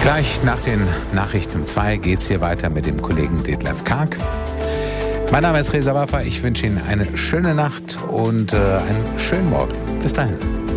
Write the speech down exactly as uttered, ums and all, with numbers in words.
Gleich nach den Nachrichten um zwei geht es hier weiter mit dem Kollegen Detlef Karg. Mein Name ist Reza Waffa. Ich wünsche Ihnen eine schöne Nacht und äh, einen schönen Morgen. Bis dahin.